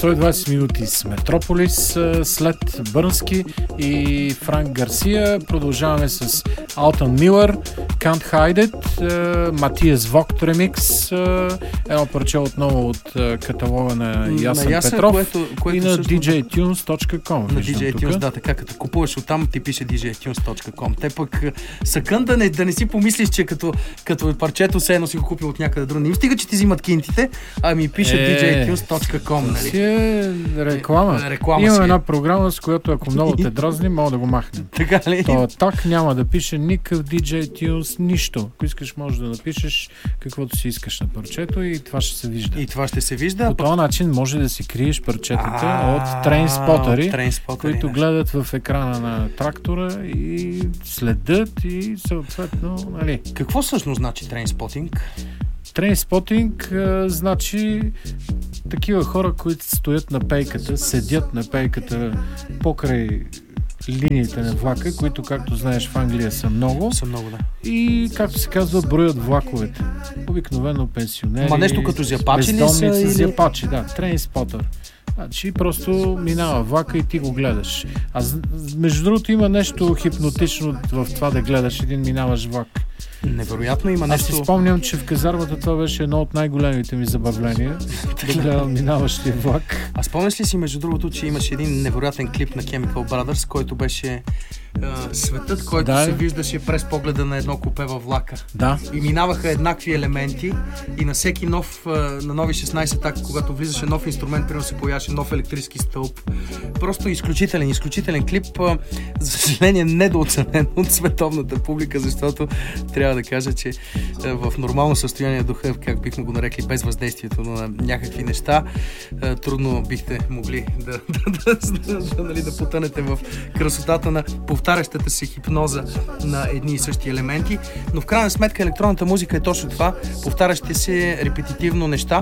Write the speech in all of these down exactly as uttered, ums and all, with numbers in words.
сто и двайсет минути с Метрополис, след Бърнски и Франк Гарсия. Продължаваме с Алтън Милър, Can't Hide It, Матиас Вогт ремикс, едно парче отново от каталога на Ясен, Ясен Петров, което, което и на всъщност... ди джей тюнс точка ком. На ди джей тюнс, да, така, като купуваш оттам, ти пише ди джей тюнс точка ком. Те пък съкън да не, да не си помислиш, че като, като парчето все едно си го купил от някъде друго. Не им стига, че ти взимат кинтите, а ми пише е, ди джей тюнс точка ком, нали? Си е реклама. Е, реклама Имам си е. една програма, с която ако много те дразни, мога да го махнем. Така ли? То так няма да пише никакъв ди джей Tunes, нищо. Ако искаш, можеш да напишеш каквото си искаш на парчето и това ще се вижда. И това ще се вижда. По този начин може да си криеш парчетата А, от трейнспотъри, от трейнспотъри, които не. гледат в екрана на трактора и следят и съответно, нали. Какво всъщност значи трейнспотинг? Трейнспотинг а, значи такива хора, които стоят на пейката, седят на пейката покрай линиите на влака, които, както знаеш, в Англия са много. Са много, да. И, както се казва, броят влаковете. Обикновено пенсионери, Ма нещо като зяпачи ли са, бездомници, или... зяпачи, да, трейнспотър. Значи просто минава влака и ти го гледаш. А между другото има нещо хипнотично в това да гледаш един минаваш влак. Невероятно има нещо... Аз си спомням, че в казармата това беше едно от най-големите ми забавления. Да гледам минаващия влак. А спомняш ли си, между другото, че имаше един невероятен клип на Chemical Brothers, който беше а, светът, който да, се виждаше през погледа на едно купе във влака. Да. И минаваха еднакви елементи и на всеки нов, а, на нови шестнайсет така, когато влизаше нов инструмент, примерно се появяваше нов електрически стълб. Просто изключителен, изключителен клип. А, за съжаление, недооценен от световната публика, защото трябва да кажа, че а, в нормално състояние духа, как бихме го нарекли, без въздействието на някакви неща, а, трудно бихте могли да, да, да, да, нали, да потънете в красотата на повтарящата се хипноза на едни и същи елементи. Но в крайна сметка електронната музика е точно това. Повтарящи се репетитивно неща,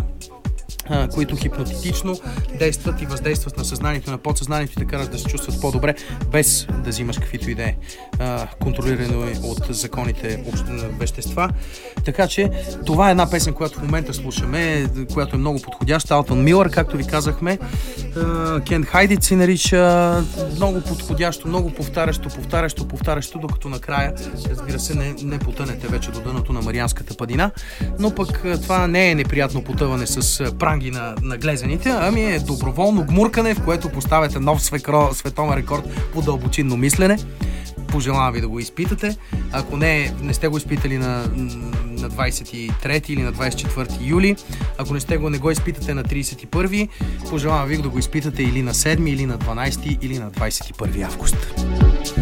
а, които хипнотично действат и въздействат на съзнанието, на подсъзнанието и така да се чувстват по-добре, без да взимаш каквито и да е контролирано от законите вещества. Така че това е една песен, която в момента слушаме, която е много подходяща. Алтън Милър, както ви казахме. Can't Hide It се нарича, много подходящо, много повтарящо, повтарящо, повтарящо, докато накрая, разбира се, не, не потънете вече до дъното на Марианската падина. Но пък това не е неприятно потъване с пранги на, на глезените, ами е доброволно гмуркане, в което поставяте нов свекро, световен рекорд по дълбочинно мислене. Пожелавам ви да го изпитате. Ако не, не сте го изпитали на, на двайсет и трети или на двайсет и четвърти юли, ако не сте го, не го изпитате на трийсет и първи, пожелавам ви да го изпитате или на седми, или на дванайсети, или на двайсет и първи август.